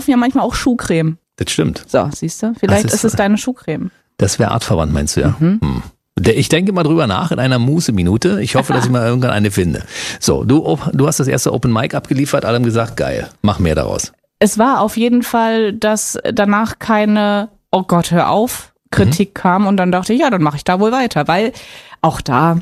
kaufen ja manchmal auch Schuhcreme. Das stimmt. So, siehst du? Vielleicht ist es deine Schuhcreme. Das wäre artverwandt, meinst du, ja? Ich denke mal drüber nach in einer Muße-Minute. Ich hoffe, dass ich mal irgendwann eine finde. So, du hast das erste Open Mic abgeliefert, alle haben gesagt, geil, mach mehr daraus. Es war auf jeden Fall, dass danach keine, oh Gott, hör auf, Kritik kam und dann dachte ich, ja, dann mache ich da wohl weiter, weil auch da,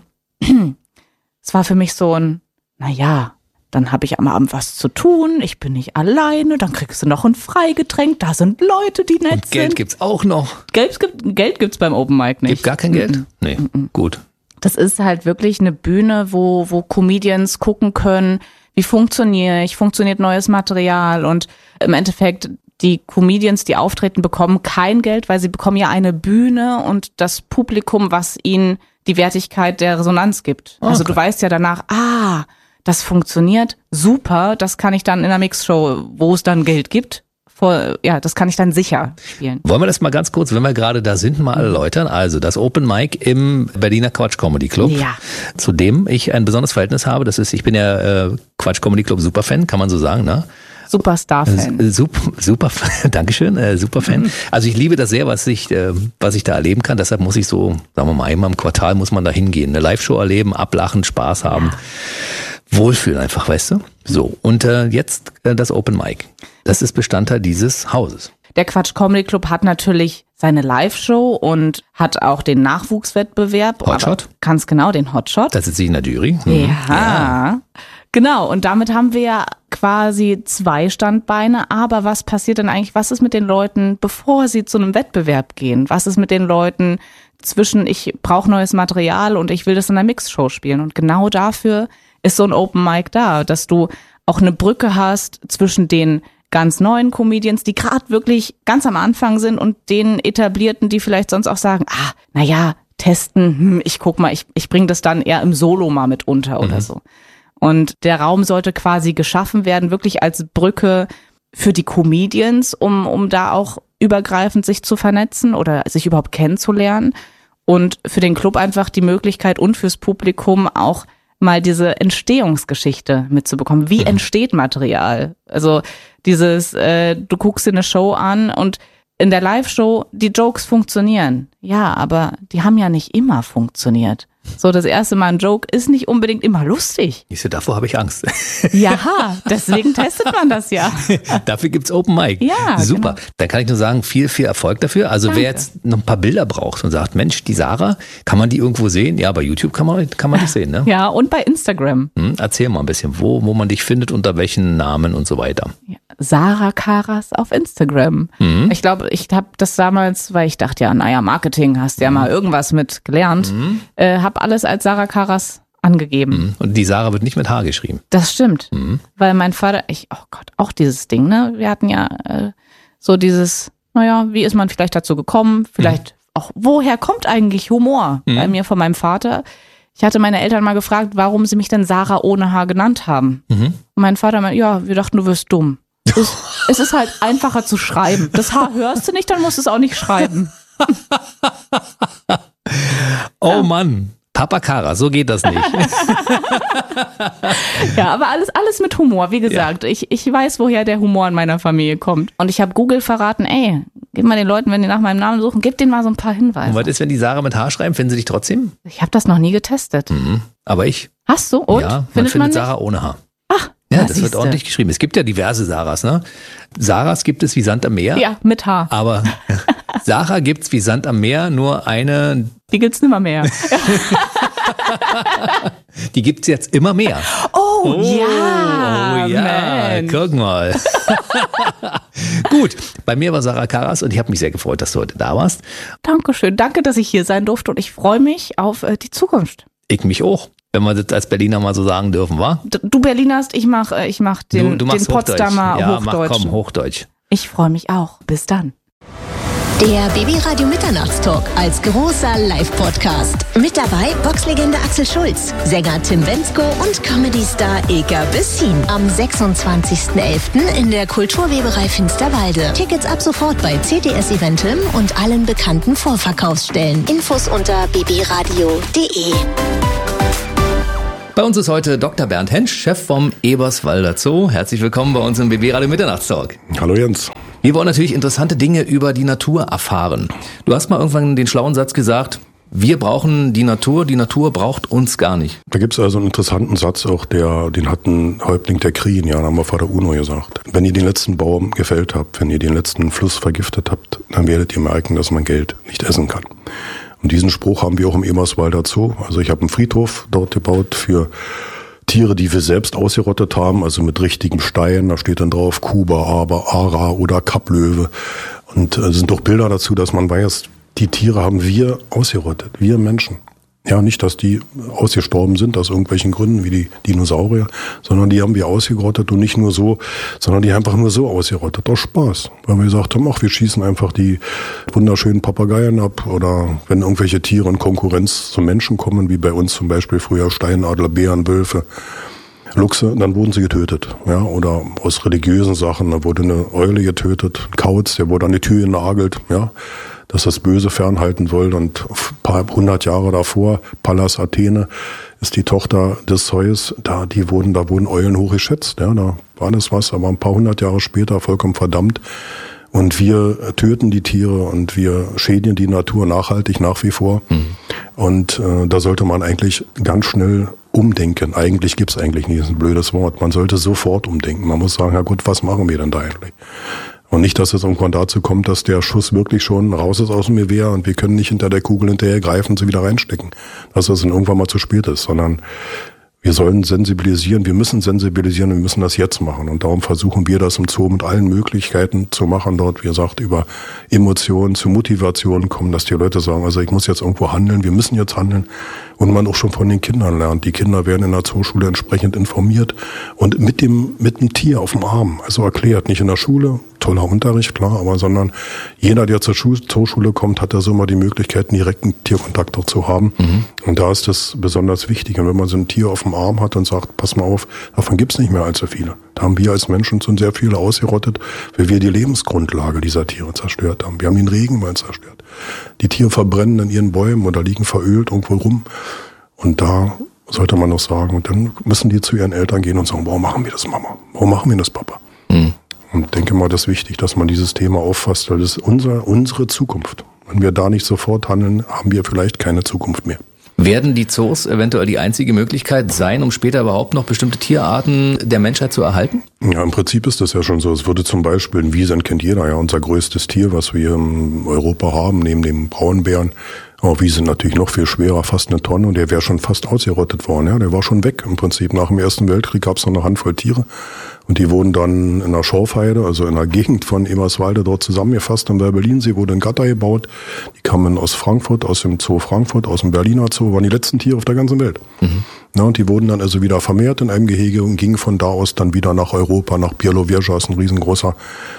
es war für mich so ein, naja, dann habe ich am Abend was zu tun, ich bin nicht alleine, dann kriegst du noch ein Freigetränk, da sind Leute, die nett sind. Geld gibt's auch noch. Geld gibt's beim Open Mic nicht. Gibt gar kein Geld? Nee, gut. Das ist halt wirklich eine Bühne, wo Comedians gucken können, wie funktioniert neues Material und im Endeffekt die Comedians, die auftreten, bekommen kein Geld, weil sie bekommen ja eine Bühne und das Publikum, was ihnen die Wertigkeit der Resonanz gibt. Okay. Also du weißt ja danach, das funktioniert, super, das kann ich dann in der Mixshow, wo es dann Geld gibt, das kann ich dann sicher spielen. Wollen wir das mal ganz kurz, wenn wir gerade da sind, mal erläutern? Also das Open Mic im Berliner Quatsch Comedy Club, zu dem ich ein besonderes Verhältnis habe. Ich bin ja Quatsch Comedy Club Superfan, kann man so sagen, ne? Superstar-Fan. Super, Dankeschön, Superfan. Also ich liebe das sehr, was ich da erleben kann. Deshalb muss ich so, sagen wir mal, einmal im Quartal muss man da hingehen. Eine Live-Show erleben, ablachen, Spaß haben. Wohlfühlen einfach, weißt du? So, und jetzt das Open Mic. Das ist Bestandteil dieses Hauses. Der Quatsch Comedy Club hat natürlich seine Live-Show und hat auch den Nachwuchswettbewerb. Hotshot? Ganz genau, den Hotshot. Da sitze ich in der Jury. Ja, genau. Und damit haben wir ja quasi 2 Standbeine. Aber was passiert denn eigentlich? Was ist mit den Leuten, bevor sie zu einem Wettbewerb gehen? Was ist mit den Leuten zwischen, ich brauche neues Material und ich will das in einer Mixshow spielen? Und genau dafür ist so ein Open Mic da, dass du auch eine Brücke hast zwischen den ganz neuen Comedians, die gerade wirklich ganz am Anfang sind und den Etablierten, die vielleicht sonst auch sagen, testen, ich guck mal, ich bringe das dann eher im Solo mal mit unter oder so. Und der Raum sollte quasi geschaffen werden, wirklich als Brücke für die Comedians, um da auch übergreifend sich zu vernetzen oder sich überhaupt kennenzulernen und für den Club einfach die Möglichkeit und fürs Publikum auch mal diese Entstehungsgeschichte mitzubekommen. Wie entsteht Material? Also dieses, du guckst dir eine Show an und in der Live-Show, die Jokes funktionieren. Ja, aber die haben ja nicht immer funktioniert. So, das erste Mal ein Joke ist nicht unbedingt immer lustig. Davor habe ich Angst. Ja, deswegen testet man das ja. Dafür gibt's Open Mic. Ja, super. Genau. Dann kann ich nur sagen, viel, viel Erfolg dafür. Also Danke. Wer jetzt noch ein paar Bilder braucht und sagt, Mensch, die Sarah, kann man die irgendwo sehen? Ja, bei YouTube kann man dich sehen, ne? Ja, und bei Instagram. Erzähl mal ein bisschen, wo man dich findet, unter welchen Namen und so weiter. Ja, Sarah Karas auf Instagram. Ich glaube, ich habe das damals, weil ich dachte, Marketing, hast ja mal irgendwas mit gelernt, habe alles als Sarah Karas angegeben. Und die Sarah wird nicht mit H geschrieben. Das stimmt, weil mein Vater, auch dieses Ding, ne? Wir hatten ja so dieses, wie ist man vielleicht dazu gekommen? Vielleicht auch, woher kommt eigentlich Humor? Bei mir von meinem Vater. Ich hatte meine Eltern mal gefragt, warum sie mich denn Sarah ohne H genannt haben. Und mein Vater meinte, wir dachten, du wirst dumm. Es ist halt einfacher zu schreiben. Das H hörst du nicht, dann musst du es auch nicht schreiben. Oh Mann, Papa Kara, so geht das nicht. Ja, aber alles mit Humor. Wie gesagt, ich weiß, woher der Humor in meiner Familie kommt. Und ich habe Google verraten, gib mal den Leuten, wenn die nach meinem Namen suchen, gib denen mal so ein paar Hinweise. Und was ist, wenn die Sarah mit H schreiben? Finden sie dich trotzdem? Ich habe das noch nie getestet. Aber ich. Hast du? Und? Ja, man findet Sarah ohne H. Ach, ja, das wird ordentlich geschrieben. Es gibt ja diverse Sarahs, ne? Sarahs gibt es wie Sand am Meer. Ja, mit H. Aber Sarah gibt's wie Sand am Meer, nur eine. Die gibt's nimmer mehr. Die gibt's jetzt immer mehr. Oh ja, man. Guck mal. Gut, bei mir war Sarah Karas und ich habe mich sehr gefreut, dass du heute da warst. Dankeschön, danke, dass ich hier sein durfte und ich freue mich auf die Zukunft. Ich mich auch, wenn wir das als Berliner mal so sagen dürfen, wa? Du Berlinerst, ich mach den Potsdamer Hochdeutsch. Hochdeutsch. Ja, komm, Hochdeutsch. Ich freue mich auch. Bis dann. Der BB-Radio Mitternachtstalk als großer Live-Podcast. Mit dabei Boxlegende Axel Schulz, Sänger Tim Bendzko und Comedy-Star Eka Bessin. Am 26.11. in der Kulturweberei Finsterwalde. Tickets ab sofort bei CTS Eventim und allen bekannten Vorverkaufsstellen. Infos unter bbradio.de. Bei uns ist heute Dr. Bernd Hensch, Chef vom Eberswalder Zoo. Herzlich willkommen bei uns im BB Radio Mitternachtstalk. Hallo Jens. Wir wollen natürlich interessante Dinge über die Natur erfahren. Du hast mal irgendwann den schlauen Satz gesagt, wir brauchen die Natur braucht uns gar nicht. Da gibt es also einen interessanten Satz auch, den hat ein Häuptling der Krim, ja, haben wir vor der UNO gesagt. Wenn ihr den letzten Baum gefällt habt, wenn ihr den letzten Fluss vergiftet habt, dann werdet ihr merken, dass man Geld nicht essen kann. Und diesen Spruch haben wir auch im Eberswalder Zoo. Also ich habe einen Friedhof dort gebaut für Tiere, die wir selbst ausgerottet haben, also mit richtigen Steinen. Da steht dann drauf Kuba, Ara oder Kapplöwe. Und es sind doch Bilder dazu, dass man weiß, die Tiere haben wir ausgerottet, wir Menschen. Ja, nicht, dass die ausgestorben sind aus irgendwelchen Gründen wie die Dinosaurier, sondern die haben wir ausgerottet und nicht nur so, sondern die einfach nur so ausgerottet, aus Spaß. Weil wir gesagt haben, wir schießen einfach die wunderschönen Papageien ab oder wenn irgendwelche Tiere in Konkurrenz zu Menschen kommen, wie bei uns zum Beispiel früher Steinadler, Bären, Wölfe, Luchse, dann wurden sie getötet. Ja, oder aus religiösen Sachen, da wurde eine Eule getötet, ein Kauz, der wurde an die Tür genagelt, ja, dass das Böse fernhalten soll. Und ein paar 100 Jahre davor, Pallas Athene, ist die Tochter des Zeus, da wurden Eulen hochgeschätzt. Ja, da war das was, aber ein paar 100 Jahre später vollkommen verdammt. Und wir töten die Tiere und wir schädigen die Natur nachhaltig nach wie vor. Mhm. Und da sollte man eigentlich ganz schnell umdenken. Eigentlich gibt's eigentlich nicht, das ist ein blödes Wort. Man sollte sofort umdenken. Man muss sagen, ja gut, was machen wir denn da eigentlich? Und nicht, dass es irgendwann dazu kommt, dass der Schuss wirklich schon raus ist aus dem Gewehr und wir können nicht hinter der Kugel hinterher greifen und sie wieder reinstecken. Dass es dann irgendwann mal zu spät ist, sondern wir sollen sensibilisieren, wir müssen sensibilisieren und wir müssen das jetzt machen. Und darum versuchen wir das im Zoo mit allen Möglichkeiten zu machen dort. Wie gesagt, über Emotionen zu Motivationen kommen, dass die Leute sagen, also ich muss jetzt irgendwo handeln, wir müssen jetzt handeln. Und man auch schon von den Kindern lernt. Die Kinder werden in der Zooschule entsprechend informiert und mit dem Tier auf dem Arm, also erklärt, nicht in der Schule, toller Unterricht, klar, aber sondern jeder, der zur Zooschule kommt, hat da so immer die Möglichkeit, einen direkten Tierkontakt auch zu haben. Mhm. Und da ist das besonders wichtig. Und wenn man so ein Tier auf dem Arm hat und sagt, pass mal auf, davon gibt's nicht mehr allzu viele. Da haben wir als Menschen schon sehr viele ausgerottet, weil wir die Lebensgrundlage dieser Tiere zerstört haben. Wir haben den Regenwald zerstört. Die Tiere verbrennen in ihren Bäumen oder liegen verölt irgendwo rum. Und da sollte man noch sagen, und dann müssen die zu ihren Eltern gehen und sagen, warum machen wir das, Mama? Warum machen wir das, Papa? Mhm. Und denke mal, das ist wichtig, dass man dieses Thema auffasst, weil das ist unsere Zukunft. Wenn wir da nicht sofort handeln, haben wir vielleicht keine Zukunft mehr. Werden die Zoos eventuell die einzige Möglichkeit sein, um später überhaupt noch bestimmte Tierarten der Menschheit zu erhalten? Ja, im Prinzip ist das ja schon so. Es würde zum Beispiel ein Wiesent, kennt jeder, ja, unser größtes Tier, was wir in Europa haben, neben dem Braunbären. Aber Wiesent natürlich noch viel schwerer, fast 1 Tonne, und der wäre schon fast ausgerottet worden. Ja, der war schon weg im Prinzip. Nach dem Ersten Weltkrieg gab es noch eine Handvoll Tiere. Und die wurden dann in der Schorfheide, also in der Gegend von Eberswalde, dort zusammengefasst. Am Werbelinsee wurde ein Gatter gebaut. Die kamen aus Frankfurt, aus dem Zoo Frankfurt, aus dem Berliner Zoo, waren die letzten Tiere auf der ganzen Welt. Mhm. Na, und die wurden dann also wieder vermehrt in einem Gehege und gingen von da aus dann wieder nach Europa, nach Białowieża, ist ein riesengroßer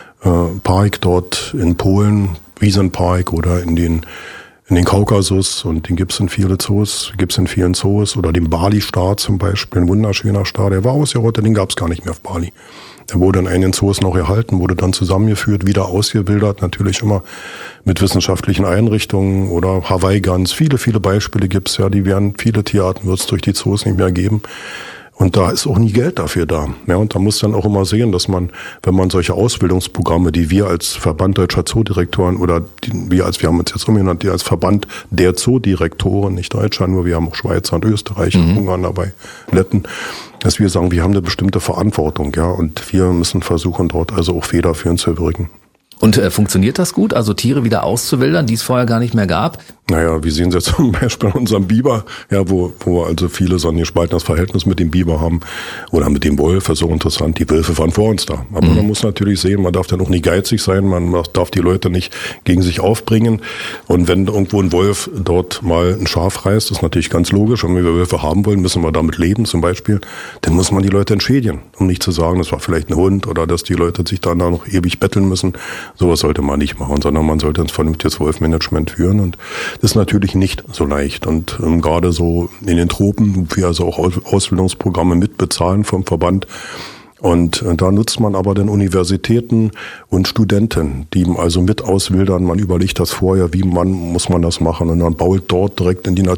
Park dort in Polen, Wiesenpark, oder in den Kaukasus, und den gibt's in vielen Zoos, oder den Bali-Star zum Beispiel, ein wunderschöner Star, der war ausgerottet, den gab's gar nicht mehr auf Bali. Der wurde in einigen Zoos noch erhalten, wurde dann zusammengeführt, wieder ausgewildert, natürlich immer mit wissenschaftlichen Einrichtungen, oder Hawaii-Gans, viele, viele Beispiele gibt's ja, viele Tierarten wird's durch die Zoos nicht mehr geben. Und da ist auch nie Geld dafür da. Ja, und da muss dann auch immer sehen, dass man, wenn man solche Ausbildungsprogramme, die wir als Verband Deutscher Zoodirektoren oder wir haben uns jetzt umgenannt, die als Verband der Zoodirektoren, nicht Deutscher, nur wir haben auch Schweizer und Österreich und Ungarn dabei, Letten, dass wir sagen, wir haben eine bestimmte Verantwortung, ja, und wir müssen versuchen, dort also auch federführend zu wirken. Und funktioniert das gut, also Tiere wieder auszuwildern, die es vorher gar nicht mehr gab? Naja, wir sehen es jetzt zum Beispiel an unserem Biber, ja, wo also viele so ein gespaltenes Verhältnis mit dem Biber haben, oder mit dem Wolf, ist so interessant, die Wölfe waren vor uns da. Aber man muss natürlich sehen, man darf dann auch nicht geizig sein, man darf die Leute nicht gegen sich aufbringen. Und wenn irgendwo ein Wolf dort mal ein Schaf reißt, ist natürlich ganz logisch, wenn wir Wölfe haben wollen, müssen wir damit leben zum Beispiel, dann muss man die Leute entschädigen, um nicht zu sagen, das war vielleicht ein Hund, oder dass die Leute sich dann da noch ewig betteln müssen. Sowas sollte man nicht machen, sondern man sollte ein vernünftiges Wolfmanagement führen, und das ist natürlich nicht so leicht. Und gerade so in den Tropen, wo wir also auch Ausbildungsprogramme mitbezahlen vom Verband, Und da nutzt man aber dann Universitäten und Studenten, die also mit auswildern. Man überlegt das vorher, muss man das machen. Und dann baut dort direkt in die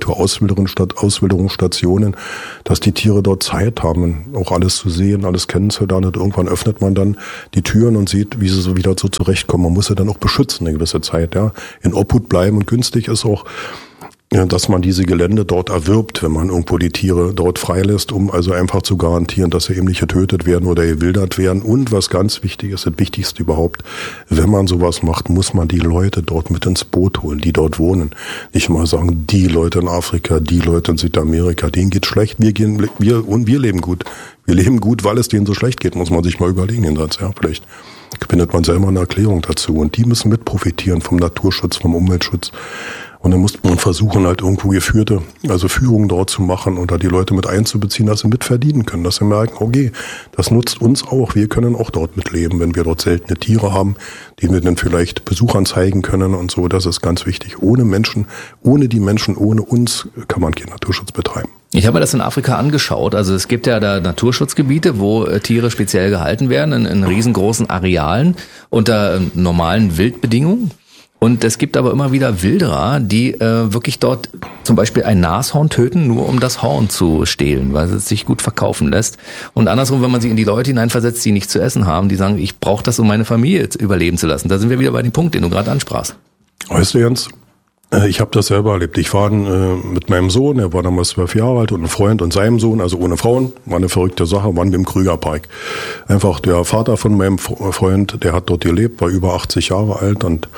Naturauswilderungsstationen, dass die Tiere dort Zeit haben, auch alles zu sehen, alles kennenzulernen. Und irgendwann öffnet man dann die Türen und sieht, wie sie so wieder so zurechtkommen. Man muss sie dann auch beschützen eine gewisse Zeit, ja. In Obhut bleiben, und günstig ist auch, dass man diese Gelände dort erwirbt, wenn man irgendwo die Tiere dort freilässt, um also einfach zu garantieren, dass sie eben nicht getötet werden oder gewildert werden. Und was ganz wichtig ist, das Wichtigste überhaupt, wenn man sowas macht, muss man die Leute dort mit ins Boot holen, die dort wohnen. Nicht mal sagen, die Leute in Afrika, die Leute in Südamerika, denen geht's schlecht, wir leben gut. Wir leben gut, weil es denen so schlecht geht, muss man sich mal überlegen, den Satz, ja, vielleicht findet man selber eine Erklärung dazu. Und die müssen mit profitieren vom Naturschutz, vom Umweltschutz. Und dann muss man versuchen, halt irgendwo Führungen dort zu machen oder die Leute mit einzubeziehen, dass sie mitverdienen können, dass sie merken, okay, das nutzt uns auch, wir können auch dort mitleben, wenn wir dort seltene Tiere haben, die wir dann vielleicht Besuchern zeigen können und so, das ist ganz wichtig. Ohne die Menschen, ohne uns kann man keinen Naturschutz betreiben. Ich habe mir das in Afrika angeschaut. Also es gibt ja da Naturschutzgebiete, wo Tiere speziell gehalten werden, in riesengroßen Arealen unter normalen Wildbedingungen. Und es gibt aber immer wieder Wilderer, die wirklich dort zum Beispiel ein Nashorn töten, nur um das Horn zu stehlen, weil es sich gut verkaufen lässt. Und andersrum, wenn man sich in die Leute hineinversetzt, die nichts zu essen haben, die sagen, ich brauche das, um meine Familie überleben zu lassen. Da sind wir wieder bei dem Punkt, den du gerade ansprachst. Weißt du, Jens, ich habe das selber erlebt. Ich war mit meinem Sohn, er war damals 12 Jahre alt, und ein Freund und seinem Sohn, also ohne Frauen, war eine verrückte Sache, waren wir im Krügerpark. Einfach der Vater von meinem Freund, der hat dort gelebt, war über 80 Jahre alt und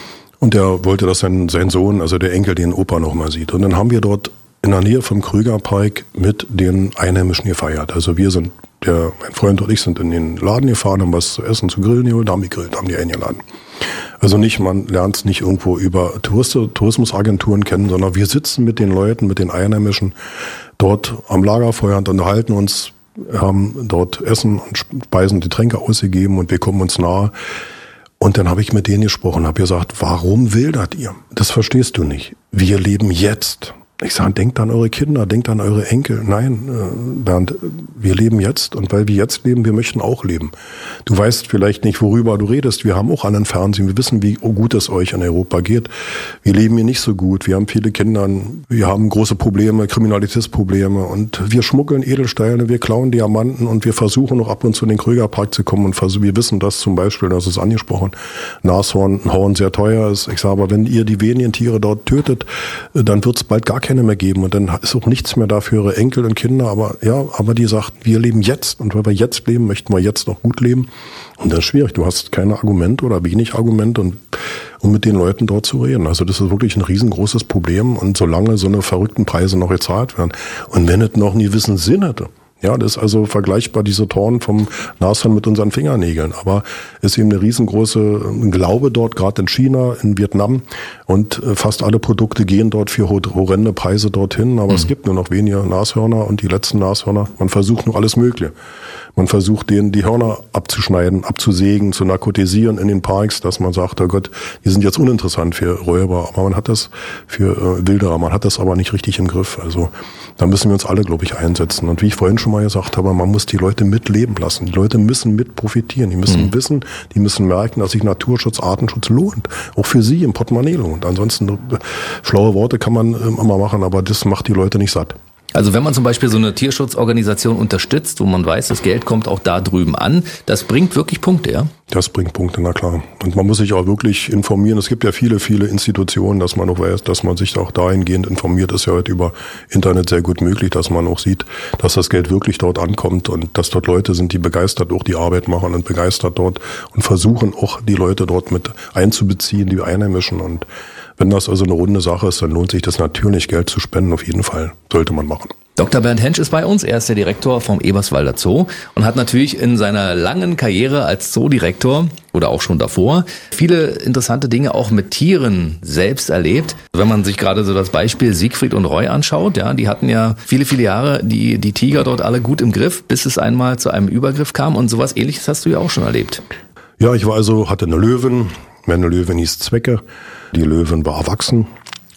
der wollte, dass sein Sohn, also der Enkel, den Opa noch mal sieht. Und dann haben wir dort in der Nähe vom Krügerpark mit den Einheimischen gefeiert. Also mein Freund und ich sind in den Laden gefahren, haben was zu essen, zu grillen geholt, haben die gegrillt, haben die eingeladen. Also man lernt es nicht irgendwo über Tourismusagenturen kennen, sondern wir sitzen mit den Leuten, mit den Einheimischen dort am Lagerfeuer und unterhalten uns, haben dort Essen und Speisen und Getränke ausgegeben und wir kommen uns nahe. Und dann habe ich mit denen gesprochen, habe gesagt, warum wildert ihr? Das verstehst du nicht. Wir leben jetzt. Ich sage, denkt an eure Kinder, denkt an eure Enkel. Nein, Bernd, wir leben jetzt, und weil wir jetzt leben, wir möchten auch leben. Du weißt vielleicht nicht, worüber du redest. Wir haben auch einen Fernsehen, wir wissen, wie gut es euch in Europa geht. Wir leben hier nicht so gut, wir haben viele Kinder, wir haben große Probleme, Kriminalitätsprobleme, und wir schmuggeln Edelsteine, wir klauen Diamanten, und wir versuchen noch ab und zu in den Krügerpark zu kommen und wir wissen, dass zum Beispiel, das ist angesprochen, Nashorn, ein Horn sehr teuer ist. Ich sage aber, wenn ihr die wenigen Tiere dort tötet, dann wird es bald gar keine mehr geben, und dann ist auch nichts mehr da für ihre Enkel und Kinder, aber die sagt, wir leben jetzt, und weil wir jetzt leben, möchten wir jetzt noch gut leben, und das ist schwierig, du hast keine Argumente oder wenig Argumente, um mit den Leuten dort zu reden. Also das ist wirklich ein riesengroßes Problem, und solange so eine verrückten Preise noch gezahlt werden, und wenn es noch einen gewissen Sinn hätte, ja, das ist also vergleichbar, diese Toren vom Nashorn mit unseren Fingernägeln. Aber es ist eben eine riesengroße Glaube dort, gerade in China, in Vietnam. Und fast alle Produkte gehen dort für horrende Preise dorthin. Aber es gibt nur noch weniger Nashörner, und die letzten Nashörner, man versucht nur alles Mögliche. Man versucht, denen die Hörner abzuschneiden, abzusägen, zu narkotisieren in den Parks, dass man sagt, oh Gott, die sind jetzt uninteressant für Räuber. Aber man hat das für Wilderer, man hat das aber nicht richtig im Griff. Also da müssen wir uns alle, glaube ich, einsetzen. Und wie ich vorhin schon mal gesagt habe, man muss die Leute mitleben lassen. Die Leute müssen mit profitieren. Die müssen wissen, die müssen merken, dass sich Naturschutz, Artenschutz lohnt. Auch für sie im Portemonnaie lohnt. Ansonsten, schlaue Worte kann man immer machen, aber das macht die Leute nicht satt. Also wenn man zum Beispiel so eine Tierschutzorganisation unterstützt, wo man weiß, das Geld kommt auch da drüben an, das bringt wirklich Punkte, ja? Das bringt Punkte, na klar. Und man muss sich auch wirklich informieren. Es gibt ja viele, viele Institutionen, dass man auch weiß, dass man sich auch dahingehend informiert. Das ist ja heute über Internet sehr gut möglich, dass man auch sieht, dass das Geld wirklich dort ankommt und dass dort Leute sind, die begeistert auch die Arbeit machen und begeistert dort und versuchen auch die Leute dort mit einzubeziehen, die Einheimischen. Und wenn das also eine runde Sache ist, dann lohnt sich das natürlich, Geld zu spenden. Auf jeden Fall sollte man machen. Dr. Bernd Hensch ist bei uns, er ist der Direktor vom Eberswalder Zoo und hat natürlich in seiner langen Karriere als Zoodirektor oder auch schon davor viele interessante Dinge auch mit Tieren selbst erlebt. Wenn man sich gerade so das Beispiel Siegfried und Roy anschaut, ja, die hatten ja viele, viele Jahre die Tiger dort alle gut im Griff, bis es einmal zu einem Übergriff kam, und sowas Ähnliches hast du ja auch schon erlebt. Ja, ich hatte eine Löwin, meine Löwin hieß Zwecke, die Löwin war erwachsen.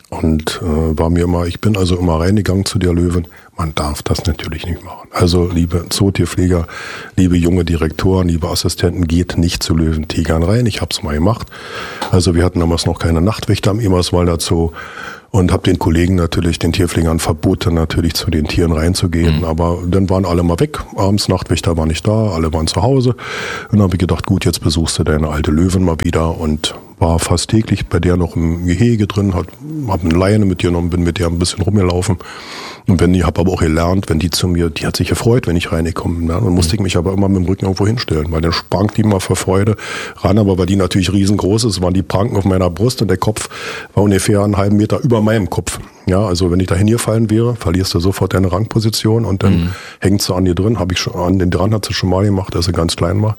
Und ich bin also immer reingegangen zu der Löwin. Man darf das natürlich nicht machen. Also liebe Zootierpfleger, liebe junge Direktoren, liebe Assistenten, geht nicht zu Löwentigern rein. Ich habe es mal gemacht. Also wir hatten damals noch keine Nachtwächter am Eberswalder Zoo. Und habe den Kollegen natürlich, den Tierpflegern verboten, natürlich zu den Tieren reinzugehen. Aber dann waren alle mal weg. Abends, Nachtwächter war nicht da, alle waren zu Hause. Und dann habe ich gedacht, gut, jetzt besuchst du deine alte Löwin mal wieder. Und war fast täglich bei der noch im Gehege drin, hab eine Leine mitgenommen, bin mit der ein bisschen rumgelaufen. Und habe aber auch gelernt, wenn die zu mir, die hat sich gefreut, wenn ich reingekommen bin. Dann musste ich mich aber immer mit dem Rücken irgendwo hinstellen, weil dann sprang die mal vor Freude ran. Aber weil die natürlich riesengroß ist, waren die Pranken auf meiner Brust und der Kopf war ungefähr einen halben Meter über meinem Kopf. Ja, also wenn ich da hingefallen wäre, verlierst du sofort deine Rangposition und dann hängst du an dir drin. An den dran hat sie schon mal gemacht, als sie ganz klein war.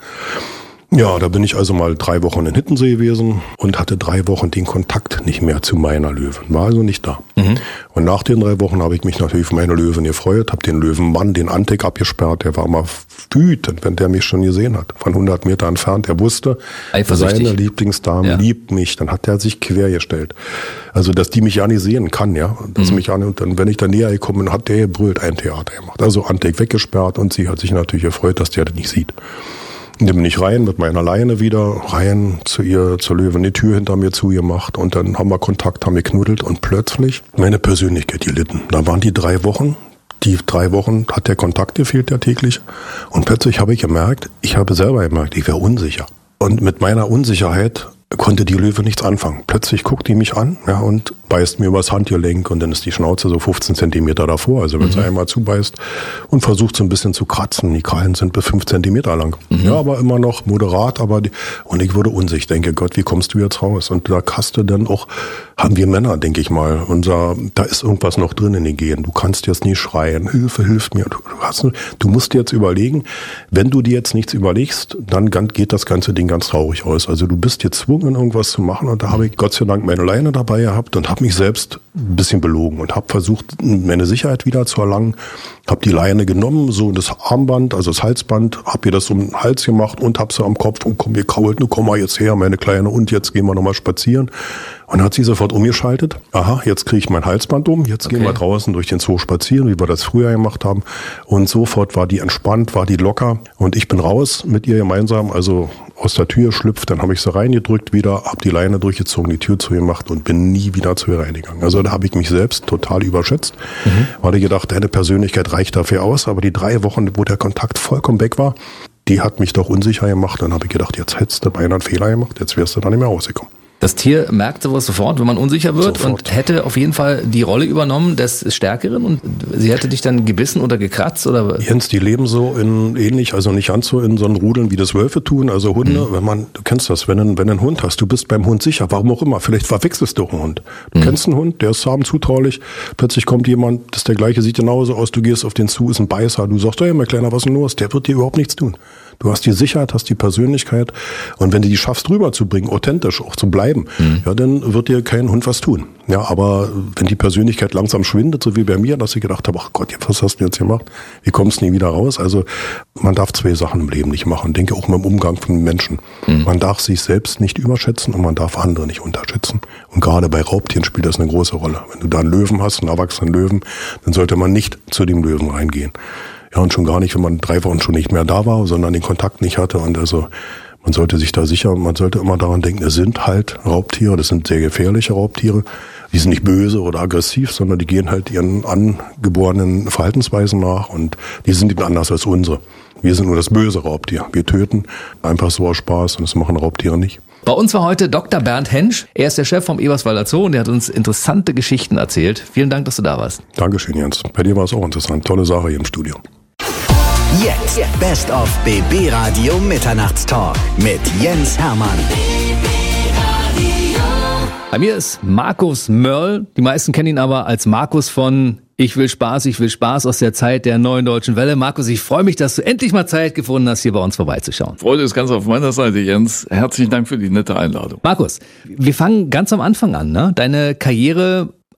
Ja, da bin ich also mal 3 Wochen in Hittensee gewesen und hatte 3 Wochen den Kontakt nicht mehr zu meiner Löwin. War also nicht da. Und nach den 3 Wochen habe ich mich natürlich für meine Löwin gefreut, habe den Löwenmann, den Antek abgesperrt. Der war mal wütend, wenn der mich schon gesehen hat. Von 100 Meter entfernt. Er wusste, seine Lieblingsdame liebt mich. Dann hat er sich quergestellt. Also, dass die mich ja nicht sehen kann, ja. Dass mich und dann, wenn ich da näher gekommen bin, hat der gebrüllt, ein Theater gemacht. Also Antek weggesperrt und sie hat sich natürlich gefreut, dass der das nicht sieht. Und dann bin ich rein mit meiner Leine wieder, rein zu ihr, zur Löwin, die Tür hinter mir zugemacht und dann haben wir Kontakt, haben wir knuddelt und plötzlich meine Persönlichkeit gelitten. Da waren die 3 Wochen. Die 3 Wochen hat der Kontakt gefehlt, der tägliche. Und plötzlich habe ich gemerkt, ich wäre unsicher. Und mit meiner Unsicherheit konnte die Löwe nichts anfangen. Plötzlich guckt die mich an, ja, und beißt mir übers Handgelenk und dann ist die Schnauze so 15 Zentimeter davor. Also wenn sie einmal zubeißt und versucht so ein bisschen zu kratzen. Die Krallen sind bis 5 Zentimeter lang. Ja, aber immer noch moderat, und ich wurde unsicher. Denke, Gott, wie kommst du jetzt raus? Und da hast du dann auch, haben wir Männer, denke ich mal, da ist irgendwas noch drin in den Genen. Du kannst jetzt nie schreien, Hilfe, hilf mir. Du musst dir jetzt überlegen, wenn du dir jetzt nichts überlegst, dann geht das ganze Ding ganz traurig aus. Also du bist gezwungen, irgendwas zu machen und da habe ich Gott sei Dank meine Leine dabei gehabt und habe mich selbst ein bisschen belogen und habe versucht, meine Sicherheit wieder zu erlangen. Habe die Leine genommen, so das Armband, also das Halsband, habe ihr das um den Hals gemacht und habe sie am Kopf und komm mal jetzt her, meine Kleine, und jetzt gehen wir nochmal spazieren. Und dann hat sie sofort umgeschaltet. Aha, jetzt kriege ich mein Halsband um, jetzt gehen wir draußen durch den Zoo spazieren, wie wir das früher gemacht haben. Und sofort war die entspannt, war die locker. Und ich bin raus mit ihr gemeinsam, also aus der Tür schlüpft, dann habe ich sie reingedrückt wieder, habe die Leine durchgezogen, die Tür zugemacht und bin nie wieder zu ihr reingegangen. Also da habe ich mich selbst total überschätzt, weil ich gedacht, deine Persönlichkeit reicht dafür aus, aber die 3 Wochen, wo der Kontakt vollkommen weg war, die hat mich doch unsicher gemacht. Dann habe ich gedacht, jetzt hättest du beinahe einen Fehler gemacht, jetzt wärst du da nicht mehr rausgekommen. Das Tier merkt sowas sofort, wenn man unsicher wird, und hätte auf jeden Fall die Rolle übernommen des Stärkeren, und sie hätte dich dann gebissen oder gekratzt oder? Jens, die leben so ähnlich, also nicht ganz so in so einem Rudeln, wie das Wölfe tun, also Hunde, du kennst das, wenn du einen Hund hast, du bist beim Hund sicher, warum auch immer, vielleicht verwechselst du einen Hund. Du kennst einen Hund, der ist zahm, zutraulich, plötzlich kommt jemand, das ist der gleiche, sieht genauso aus, du gehst auf den zu, ist ein Beißer, du sagst, hey, mein Kleiner, was ist denn los? Der wird dir überhaupt nichts tun. Du hast die Sicherheit, hast die Persönlichkeit, und wenn du die schaffst, rüberzubringen, authentisch auch zu bleiben, ja, dann wird dir kein Hund was tun. Ja, aber wenn die Persönlichkeit langsam schwindet, so wie bei mir, dass ich gedacht habe, ach Gott, was hast du jetzt gemacht? Wie kommst du nie wieder raus? Also man darf 2 Sachen im Leben nicht machen. Denke auch mal im Umgang von Menschen. Man darf sich selbst nicht überschätzen und man darf andere nicht unterschätzen. Und gerade bei Raubtieren spielt das eine große Rolle. Wenn du da einen Löwen hast, einen erwachsenen Löwen, dann sollte man nicht zu dem Löwen reingehen. Ja, und schon gar nicht, wenn man 3 Wochen schon nicht mehr da war, sondern den Kontakt nicht hatte. Und also man sollte sich da man sollte immer daran denken, es sind halt Raubtiere, das sind sehr gefährliche Raubtiere. Die sind nicht böse oder aggressiv, sondern die gehen halt ihren angeborenen Verhaltensweisen nach, und die sind eben anders als unsere. Wir sind nur das böse Raubtier. Wir töten einfach so aus Spaß, und das machen Raubtiere nicht. Bei uns war heute Dr. Bernd Hensch. Er ist der Chef vom Eberswalder Zoo und er hat uns interessante Geschichten erzählt. Vielen Dank, dass du da warst. Dankeschön, Jens. Bei dir war es auch interessant. Tolle Sache hier im Studio. Jetzt Best of BB Radio Mitternachtstalk mit Jens Hermann. Bei mir ist Markus Mörl. Die meisten kennen ihn aber als Markus von Ich will Spaß aus der Zeit der Neuen Deutschen Welle. Markus, ich freue mich, dass du endlich mal Zeit gefunden hast, hier bei uns vorbeizuschauen. Freude ist ganz auf meiner Seite, Jens. Herzlichen Dank für die nette Einladung. Markus, wir fangen ganz am Anfang an, ne? Deine Karriere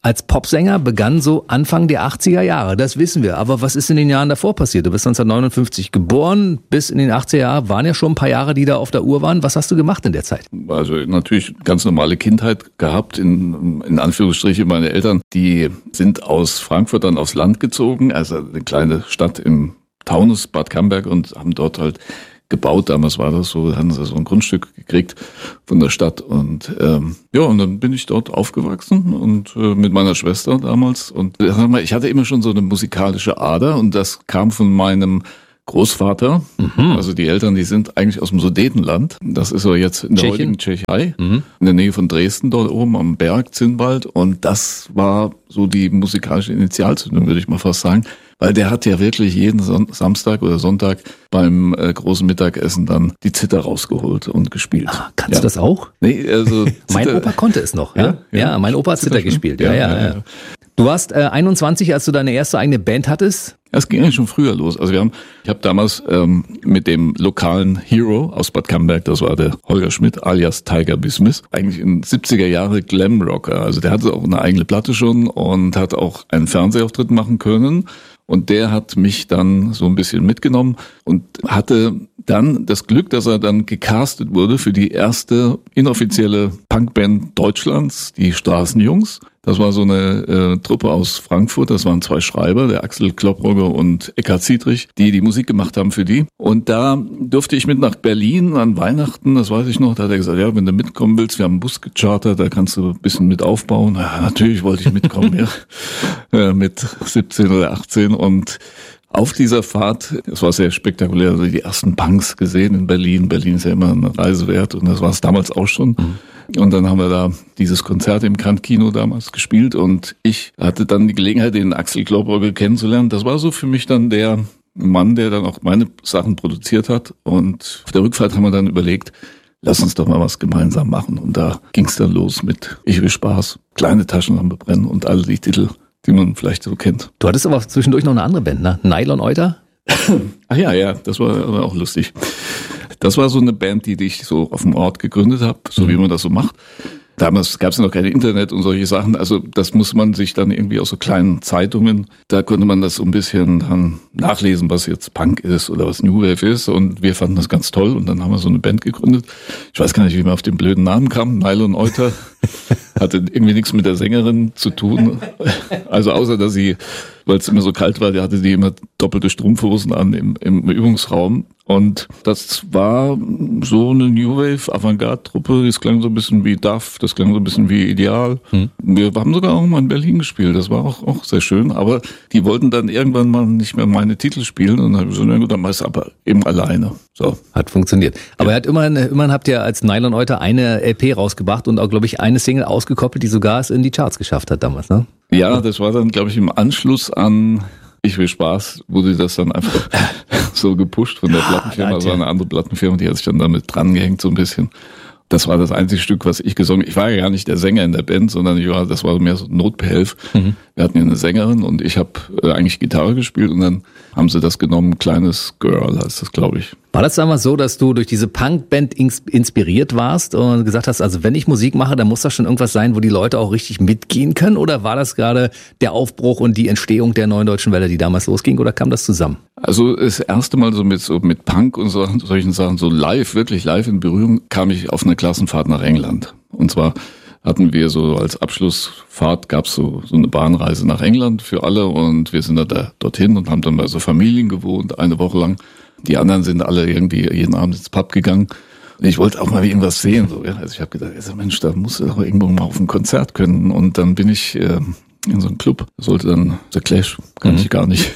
als Popsänger begann so Anfang der 80er Jahre, das wissen wir. Aber was ist in den Jahren davor passiert? Du bist 1959 geboren, bis in den 80er Jahren waren ja schon ein paar Jahre, die da auf der Uhr waren. Was hast du gemacht in der Zeit? Also natürlich ganz normale Kindheit gehabt, in Anführungsstrichen. Meine Eltern, die sind aus Frankfurt dann aufs Land gezogen, also eine kleine Stadt im Taunus, Bad Camberg, und haben dort halt gebaut. Damals war das so, hatten sie so ein Grundstück gekriegt von der Stadt und und dann bin ich dort aufgewachsen und mit meiner Schwester damals, und ich hatte immer schon so eine musikalische Ader, und das kam von meinem Großvater. Also die Eltern, die sind eigentlich aus dem Sudetenland. Das ist so jetzt in der heutigen Tschechei, in der Nähe von Dresden, dort oben am Berg, Zinnwald, und das war so die musikalische Initialzündung, würde ich mal fast sagen. Weil der hat ja wirklich jeden Samstag oder Sonntag beim großen Mittagessen dann die Zither rausgeholt und gespielt. Ah, kannst du das auch? Nee, also mein Opa konnte es noch. Ja, mein Opa hat Zither gespielt. Ja. Du warst 21, als du deine erste eigene Band hattest? Es ging eigentlich schon früher los. Also ich habe damals mit dem lokalen Hero aus Bad Camberg, das war der Holger Schmidt alias Tiger Bismuth, eigentlich in 70er Jahre Glamrocker. Also der hatte auch eine eigene Platte schon und hat auch einen Fernsehauftritt machen können. Und der hat mich dann so ein bisschen mitgenommen und hatte dann das Glück, dass er dann gecastet wurde für die erste inoffizielle Punkband Deutschlands, die Straßenjungs. Das war so eine Truppe aus Frankfurt, das waren 2 Schreiber, der Axel Klopprogge und Eckhard Ziedrich, die Musik gemacht haben für die. Und da durfte ich mit nach Berlin an Weihnachten, das weiß ich noch, da hat er gesagt, ja, wenn du mitkommen willst, wir haben einen Bus gechartert, da kannst du ein bisschen mit aufbauen. Ja, natürlich wollte ich mitkommen, ja, mit 17 oder 18, und auf dieser Fahrt, es war sehr spektakulär, also die ersten Punks gesehen in Berlin. Berlin ist ja immer eine Reise wert, und das war es damals auch schon. Und dann haben wir da dieses Konzert im Kant-Kino damals gespielt, und ich hatte dann die Gelegenheit, den Axel Klopprogge kennenzulernen. Das war so für mich dann der Mann, der dann auch meine Sachen produziert hat. Und auf der Rückfahrt haben wir dann überlegt, lass uns doch mal was gemeinsam machen. Und da ging's dann los mit Ich will Spaß, Kleine Taschenlampe brennen und alle die Titel, die man vielleicht so kennt. Du hattest aber zwischendurch noch eine andere Band, ne? Nylon Euter? Ach ja, das war aber auch lustig. Das war so eine Band, die ich so auf dem Ort gegründet habe, so wie man das so macht. Damals gab es noch kein Internet und solche Sachen, also das muss man sich dann irgendwie aus so kleinen Zeitungen, da konnte man das so ein bisschen dann nachlesen, was jetzt Punk ist oder was New Wave ist, und wir fanden das ganz toll, und dann haben wir so eine Band gegründet. Ich weiß gar nicht, wie man auf den blöden Namen kam, Nylon Euter, hatte irgendwie nichts mit der Sängerin zu tun, also außer, dass sie, weil es immer so kalt war, hatte die immer doppelte Strumpfhosen an im Übungsraum. Und das war so eine New Wave Avantgarde-Truppe, das klang so ein bisschen wie Duff, das klang so ein bisschen wie Ideal. Wir haben sogar auch mal in Berlin gespielt, das war auch sehr schön, aber die wollten dann irgendwann mal nicht mehr meine Titel spielen, und dann habe ich so, na gut, dann mach ich's aber eben alleine. So. Hat funktioniert. Aber immerhin habt ihr als Nylon Euter eine LP rausgebracht und auch, glaube ich, eine Single ausgekoppelt, die sogar es in die Charts geschafft hat damals, ne? Ja, das war dann, glaube ich, im Anschluss an Ich will Spaß, wurde das dann einfach so gepusht von der Plattenfirma. Das war eine andere Plattenfirma, die hat sich dann damit drangehängt so ein bisschen. Das war das einzige Stück, was ich gesungen habe. Ich war ja gar nicht der Sänger in der Band, sondern das war mehr so Notbehelf. Wir hatten ja eine Sängerin und ich habe eigentlich Gitarre gespielt, und dann haben sie das genommen, Kleines Girl heißt das, glaube ich. War das damals so, dass du durch diese Punkband inspiriert warst und gesagt hast, also wenn ich Musik mache, dann muss das schon irgendwas sein, wo die Leute auch richtig mitgehen können? Oder war das gerade der Aufbruch und die Entstehung der Neuen Deutschen Welle, die damals losging, oder kam das zusammen? Also das erste Mal so mit Punk und solchen Sachen, so wirklich live in Berührung, kam ich auf eine Klassenfahrt nach England. Und zwar hatten wir so als Abschlussfahrt, gab's so eine Bahnreise nach England für alle, und wir sind da dorthin und haben dann bei so Familien gewohnt, eine Woche lang. Die anderen sind alle irgendwie jeden Abend ins Pub gegangen. Und ich wollte auch mal irgendwas sehen. So, ja. Also ich habe gedacht, Mensch, da musst du doch irgendwo mal auf ein Konzert können. Und dann bin ich in so einem Club. Das sollte dann The Clash, kann ich gar nicht.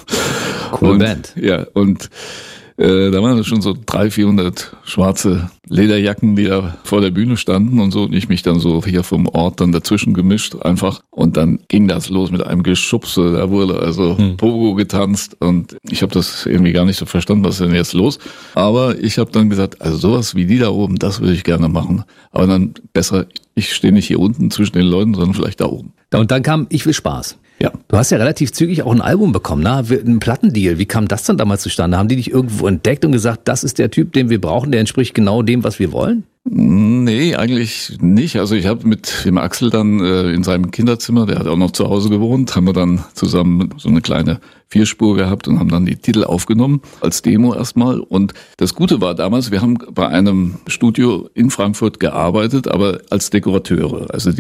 Cool Band. Ja, und da waren schon so 300-400 schwarze Lederjacken, die da vor der Bühne standen und so. Und ich mich dann so hier vom Ort dann dazwischen gemischt einfach. Und dann ging das los mit einem Geschubse. Da wurde also Pogo getanzt. Und ich habe das irgendwie gar nicht so verstanden, was ist denn jetzt los. Aber ich habe dann gesagt, also sowas wie die da oben, das würde ich gerne machen. Aber dann besser, ich stehe nicht hier unten zwischen den Leuten, sondern vielleicht da oben. Und dann kam Ich will Spaß. Ja. Du hast ja relativ zügig auch ein Album bekommen, ne? Ein Plattendeal. Wie kam das dann damals zustande? Haben die dich irgendwo entdeckt und gesagt, das ist der Typ, den wir brauchen, der entspricht genau dem, was wir wollen? Nee, eigentlich nicht. Also ich habe mit dem Axel dann in seinem Kinderzimmer, der hat auch noch zu Hause gewohnt, haben wir dann zusammen so eine kleine 4-Spur gehabt und haben dann die Titel aufgenommen, als Demo erstmal. Und das Gute war damals, wir haben bei einem Studio in Frankfurt gearbeitet, aber als Dekorateure. Also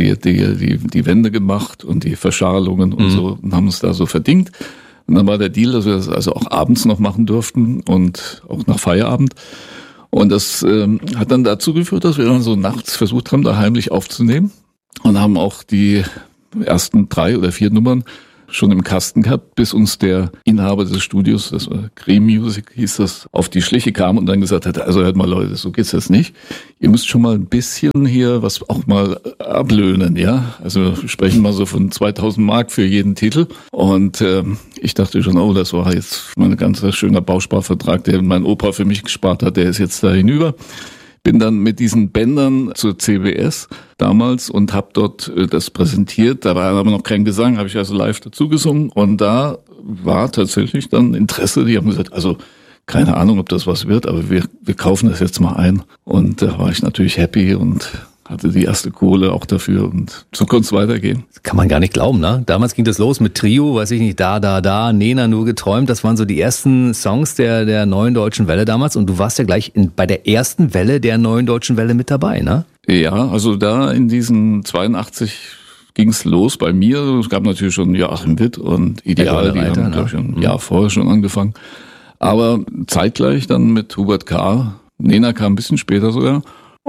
die Wände gemacht und die Verschalungen und so und haben uns da so verdingt. Und dann war der Deal, dass wir das also auch abends noch machen durften und auch nach Feierabend. Und das hat dann dazu geführt, dass wir dann so nachts versucht haben, da heimlich aufzunehmen und haben auch die ersten 3 oder 4 Nummern schon im Kasten gehabt, bis uns der Inhaber des Studios, das war Cream Music, hieß das, auf die Schliche kam und dann gesagt hat, also hört mal Leute, so geht's jetzt nicht. Ihr müsst schon mal ein bisschen hier was auch mal ablöhnen, ja. Also wir sprechen mal so von 2000 Mark für jeden Titel. Und ich dachte schon, oh, das war jetzt mal ein ganz schöner Bausparvertrag, den mein Opa für mich gespart hat, der ist jetzt da hinüber. Bin dann mit diesen Bändern zur CBS damals und habe dort das präsentiert. Da war aber noch kein Gesang, habe ich also live dazu gesungen. Und da war tatsächlich dann Interesse. Die haben gesagt, also keine Ahnung, ob das was wird, aber wir kaufen das jetzt mal ein. Und da war ich natürlich happy und hatte die erste Kohle auch dafür und so konnte es weitergehen. Das kann man gar nicht glauben, ne? Damals ging das los mit Trio, weiß ich nicht, da, Nena, nur geträumt. Das waren so die ersten Songs der Neuen Deutschen Welle damals und du warst ja gleich bei der ersten Welle der Neuen Deutschen Welle mit dabei, ne? Ja, also da in diesen 82 ging's los bei mir. Es gab natürlich schon Joachim Witt und Ideal, die haben, glaube ich, schon ein Jahr vorher schon angefangen. Aber zeitgleich dann mit Hubert K. Nena kam ein bisschen später sogar.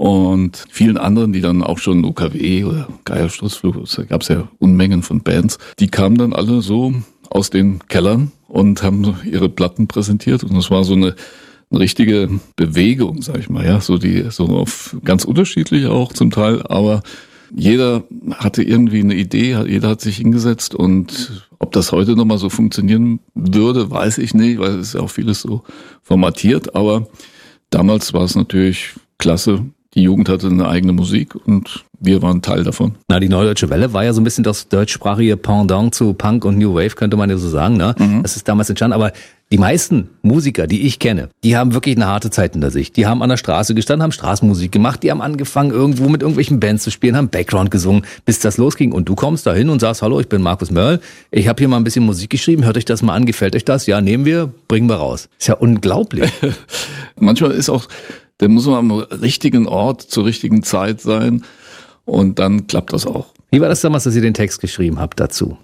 Und vielen anderen, die dann auch schon UKW oder Geiersturzflug, da gab es ja Unmengen von Bands, die kamen dann alle so aus den Kellern und haben ihre Platten präsentiert. Und das war so eine richtige Bewegung, sag ich mal, ja, so auf ganz unterschiedlich auch zum Teil, aber jeder hatte irgendwie eine Idee, jeder hat sich hingesetzt und ob das heute nochmal so funktionieren würde, weiß ich nicht, weil es ist ja auch vieles so formatiert, aber damals war es natürlich klasse. Die Jugend hatte eine eigene Musik und wir waren Teil davon. Na, die Neue Deutsche Welle war ja so ein bisschen das deutschsprachige Pendant zu Punk und New Wave, könnte man ja so sagen, ne? Das ist damals entstanden, aber die meisten Musiker, die ich kenne, die haben wirklich eine harte Zeit hinter sich. Die haben an der Straße gestanden, haben Straßenmusik gemacht, die haben angefangen, irgendwo mit irgendwelchen Bands zu spielen, haben Background gesungen, bis das losging. Und du kommst da hin und sagst, hallo, ich bin Markus Mörl, ich habe hier mal ein bisschen Musik geschrieben, hört euch das mal an, gefällt euch das? Ja, nehmen wir, bringen wir raus. Ist ja unglaublich. Manchmal ist auch, da muss man am richtigen Ort zur richtigen Zeit sein und dann klappt das auch. Wie war das damals, dass ihr den Text geschrieben habt dazu?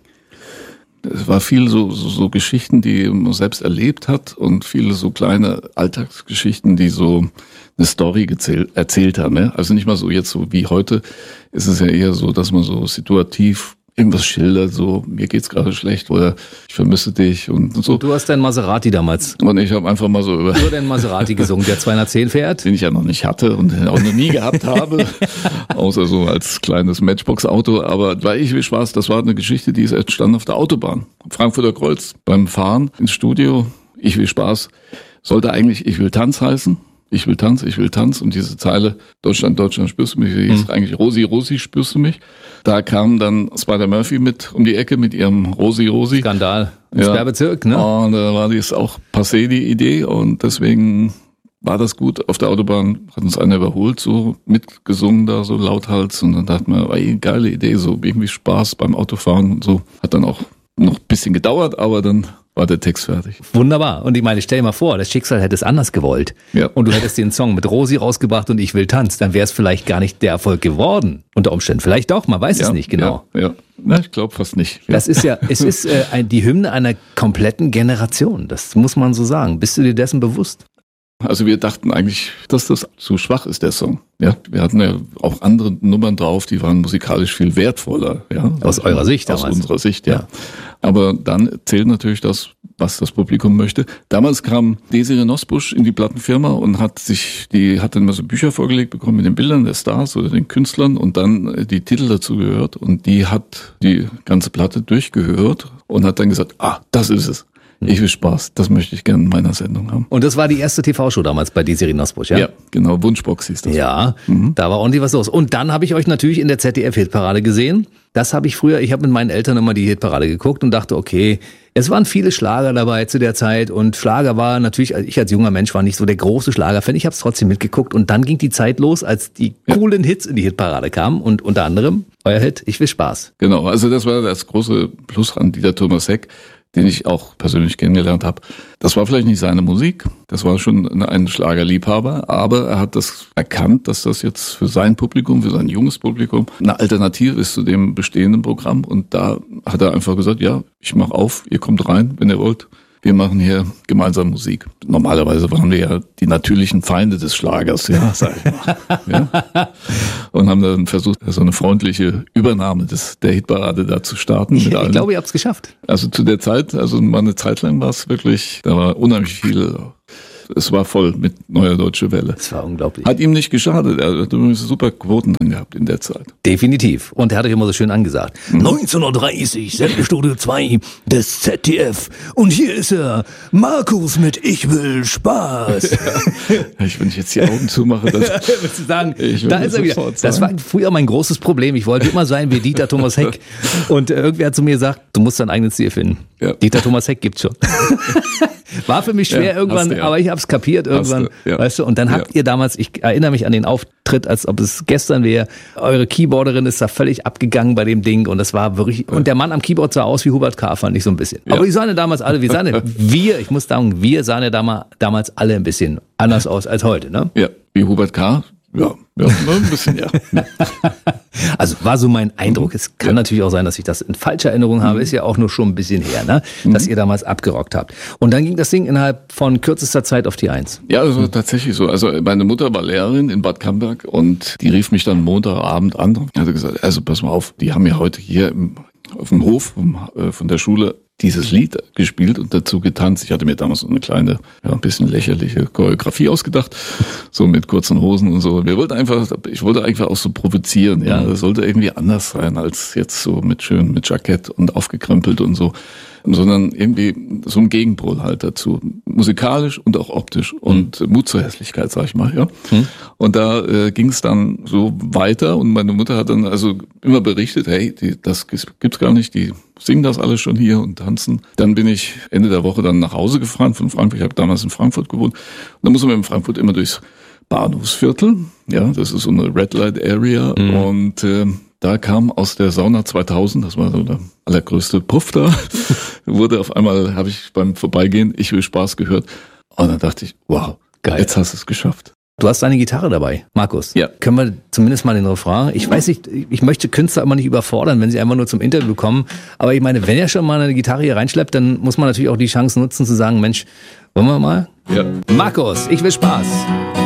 Es war viel so Geschichten, die man selbst erlebt hat und viele so kleine Alltagsgeschichten, die so eine Story erzählt haben. Ne? Also nicht mal so jetzt so wie heute, ist es ja eher so, dass man so situativ irgendwas schildert, so mir geht's gerade schlecht oder ich vermisse dich und so. Du hast deinen Maserati damals. Und ich habe einfach mal so über deinen Maserati gesungen, der 210 fährt. Den ich ja noch nicht hatte und auch noch nie gehabt habe, außer so als kleines Matchbox-Auto. Aber weil ich will Spaß, das war eine Geschichte, die ist entstanden auf der Autobahn. Frankfurter Kreuz beim Fahren ins Studio. Ich will Spaß. Sollte eigentlich Ich will Tanz heißen. Ich will Tanz, ich will Tanz. Und diese Zeile, Deutschland, Deutschland, spürst du mich, die hieß eigentlich Rosi, Rosi, spürst du mich. Da kam dann Spider-Murphy mit um die Ecke mit ihrem Rosi, Rosi. Skandal. Im Sperrbezirk, ne? Und da war dies auch passé, die Idee. Und deswegen war das gut. Auf der Autobahn hat uns einer überholt, so mitgesungen da, so lauthals. Und dann dachte man, ey, geile Idee, so irgendwie Spaß beim Autofahren und so. Hat dann auch noch ein bisschen gedauert, aber dann war der Text fertig. Wunderbar. Und ich meine, stell dir mal vor, das Schicksal hätte es anders gewollt. Ja. Und du hättest den Song mit Rosi rausgebracht und Ich will Tanz. Dann wäre es vielleicht gar nicht der Erfolg geworden. Unter Umständen. Vielleicht doch, man weiß es nicht genau. Ja. Na, ich glaube fast nicht. Ja. Das ist ja, es ist die Hymne einer kompletten Generation. Das muss man so sagen. Bist du dir dessen bewusst? Also wir dachten eigentlich, dass das zu schwach ist, der Song. Ja, wir hatten ja auch andere Nummern drauf, die waren musikalisch viel wertvoller. Ja, aus eurer Sicht damals. Aus unserer Sicht, ja. Aber dann zählt natürlich das, was das Publikum möchte. Damals kam Desiree Nosbusch in die Plattenfirma und hat dann immer so Bücher vorgelegt bekommen mit den Bildern der Stars oder den Künstlern und dann die Titel dazu gehört und die hat die ganze Platte durchgehört und hat dann gesagt, das ist es. Ich will Spaß. Das möchte ich gerne in meiner Sendung haben. Und das war die erste TV-Show damals bei Desiree Nosbusch, ja? Ja, genau. Wunschbox hieß das. Ja, da war ordentlich was los. Und dann habe ich euch natürlich in der ZDF-Hitparade gesehen. Das habe ich früher, ich habe mit meinen Eltern immer die Hitparade geguckt und dachte, okay, es waren viele Schlager dabei zu der Zeit und Schlager war natürlich, ich als junger Mensch war nicht so der große Schlagerfan, ich habe es trotzdem mitgeguckt und dann ging die Zeit los, als die coolen Hits in die Hitparade kamen und unter anderem euer Hit, Ich will Spaß. Genau, also das war das große Plus an Dieter Thomas Heck, den ich auch persönlich kennengelernt habe. Das war vielleicht nicht seine Musik, das war schon ein Schlagerliebhaber, aber er hat das erkannt, dass das jetzt für sein Publikum, für sein junges Publikum eine Alternative ist zu dem bestehenden Programm und da hat er einfach gesagt, ja, ich mache auf, ihr kommt rein, wenn ihr wollt. Wir machen hier gemeinsam Musik. Normalerweise waren wir ja die natürlichen Feinde des Schlagers, ja, sag ich mal. Ja. Und haben dann versucht, so eine freundliche Übernahme der Hitparade da zu starten. Ich glaube, ihr habt es geschafft. Also zu der Zeit, also mal eine Zeit lang war es wirklich, da war unheimlich viel. Es war voll mit Neue Deutsche Welle. Das war unglaublich. Hat ihm nicht geschadet. Er hat übrigens super Quoten gehabt in der Zeit. Definitiv. Und er hat euch immer so schön angesagt. 19:30 Uhr, Sendestudio 2 des ZDF. Und hier ist er, Markus mit Ich will Spaß. Wenn ich jetzt die Augen zumache, das würdest du sagen, da ist er wieder. Das war früher mein großes Problem. Ich wollte immer sein wie Dieter Thomas Heck. Und irgendwer hat zu mir gesagt, du musst dein eigenes Ziel finden. Ja. Dieter Thomas Heck gibt's schon. War für mich schwer irgendwann, aber ich hab's kapiert irgendwann, weißt du. Und dann habt ihr damals, ich erinnere mich an den Auftritt, als ob es gestern wäre, eure Keyboarderin ist da völlig abgegangen bei dem Ding und das war wirklich, und der Mann am Keyboard sah aus wie Hubert K., fand ich so ein bisschen. Aber die sahen ja damals alle, ich muss sagen, wir sahen ja damals alle ein bisschen anders aus als heute, ne? Ja, wie Hubert K., ja, ein bisschen, ja. Also war so mein Eindruck. Es kann natürlich auch sein, dass ich das in falscher Erinnerung habe. Ist ja auch nur schon ein bisschen her, ne? Dass ihr damals abgerockt habt. Und dann ging das Ding innerhalb von kürzester Zeit auf die 1. Ja, das war tatsächlich so. Also meine Mutter war Lehrerin in Bad Camberg und die rief mich dann Montagabend an und hat gesagt, also pass mal auf, die haben ja heute hier auf dem Hof von der Schule dieses Lied gespielt und dazu getanzt. Ich hatte mir damals so eine kleine, ein bisschen lächerliche Choreografie ausgedacht, so mit kurzen Hosen und so. Ich wollte einfach auch so provozieren, ja. Das sollte irgendwie anders sein als jetzt so mit Jackett und aufgekrempelt und so, sondern irgendwie so ein Gegenpol halt dazu. Musikalisch und auch optisch und Mut zur Hässlichkeit, sag ich mal, ja. Und da ging es dann so weiter und meine Mutter hat dann also immer berichtet, hey, das gibt's gar nicht, die singen das alles schon hier und tanzen. Dann bin ich Ende der Woche dann nach Hause gefahren von Frankfurt. Ich habe damals in Frankfurt gewohnt. Und dann muss man in Frankfurt immer durchs Bahnhofsviertel. Ja, das ist so eine Red Light Area. Und da kam aus der Sauna 2000, das war so der allergrößte Puff da, habe ich beim Vorbeigehen Ich will Spaß gehört. Und dann dachte ich, wow, geil, jetzt hast du es geschafft. Du hast deine Gitarre dabei, Markus. Ja. Können wir zumindest mal den Refrain? Ich weiß nicht, ich möchte Künstler immer nicht überfordern, wenn sie einfach nur zum Interview kommen. Aber ich meine, wenn er schon mal eine Gitarre hier reinschleppt, dann muss man natürlich auch die Chance nutzen zu sagen, Mensch, wollen wir mal? Ja. Markus, ich will Spaß.